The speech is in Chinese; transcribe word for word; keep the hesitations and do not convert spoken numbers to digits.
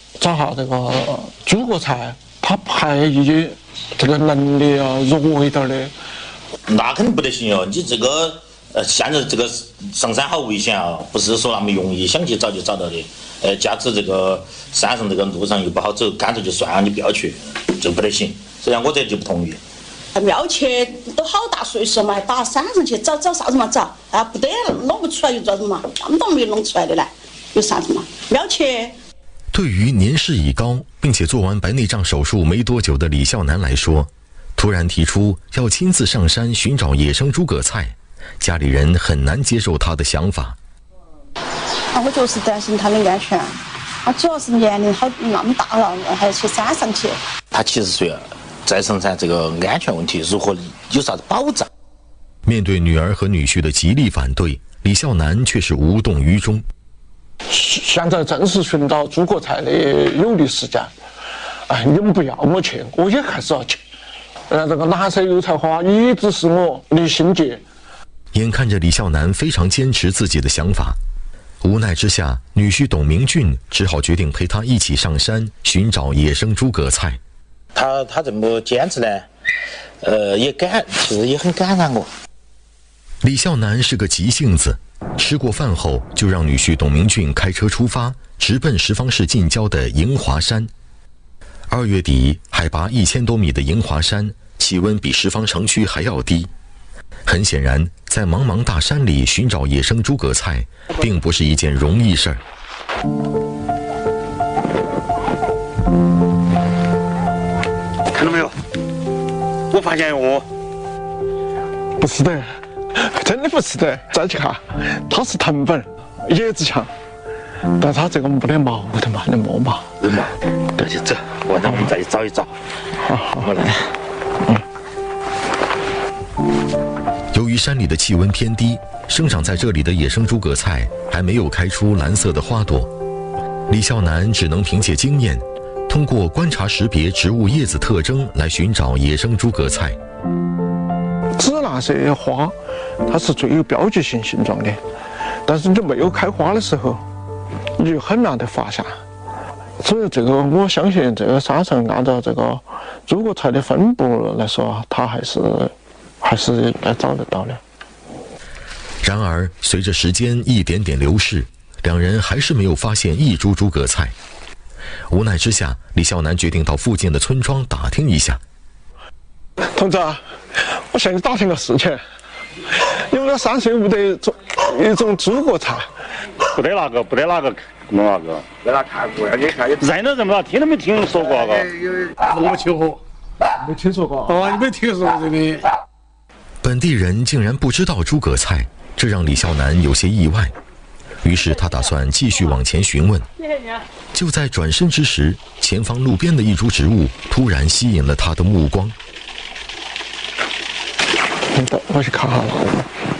找下这个诸葛菜，他排异这个能力啊入围点的。 那肯定不得行哦！你这个呃，现在这个上山好危险啊，不是说那么容易想去找就找到的。呃，加之这个山上这个路上又不好走，干脆就算了，你不要去，就不得行。所以我这就不同意。 庙去都好大岁数嘛，还打山上去找找啥子嘛找？啊，不得弄不出来又做什么嘛？那么都没弄出来的嘞，有啥子嘛？庙去。 对于年事已高并且做完白内障手术没多久的李孝南来说，突然提出要亲自上山寻找野生诸葛菜，家里人很难接受他的想法。 啊，我就是担心他的安全，啊，主要是年龄好那么大了，还去山上去。 他七十岁了，在上山这个安全问题如何有啥子保障？ 面对女儿和女婿的极力反对，李孝南却是无动于衷。 现在正是寻找诸葛菜的有利时间，哎，你们不要我去，我也还是要去。呃，这个蓝色油菜花一直是我的心结。 眼看着李孝南非常坚持自己的想法，无奈之下，女婿董明俊只好决定陪他一起上山寻找野生诸葛菜。 他他这么坚持呢，呃，也感其实也很感染我。 李孝南是个急性子，吃过饭后就让女婿董明俊开车出发，直奔十方市近郊的迎华山。二月底，海拔一千多米的迎华山，气温比十方城区还要低。很显然，在茫茫大山里寻找野生诸葛菜，并不是一件容易事儿。 看到没有？我发现哦， 不是的，真的不是的。再去看，它是藤本，叶子强，但它这个没得毛的嘛，你摸嘛。 有毛，那就走。我那我们再去找一找。 好好， 我来。 由于山里的气温偏低，生长在这里的野生诸葛菜还没有开出蓝色的花朵。李孝南只能凭借经验，通过观察识别植物叶子特征来寻找野生诸葛菜。 紫蓝色的花，它是最有标志性形状的，但是你没有开花的时候，你就很难得发现。所以这个我相信，这个山上按照这个诸葛菜的分布来说，它还是还是来找得到的。 然而，随着时间一点点流逝，两人还是没有发现一株诸葛菜。无奈之下，李孝南决定到附近的村庄打听一下。 同志，我向你打听个事情，你们那山上有没得种一种诸葛菜？ 不得那个，不得那个，弄那个。 在那看过呀？你看， 认都认不到，听都没听说过个。 我没去过，没听说过。哦，你没听说过这个？ 本地人竟然不知道诸葛菜，这让李孝南有些意外。于是他打算继续往前询问。就在转身之时，前方路边的一株植物突然吸引了他的目光。 我去看看了。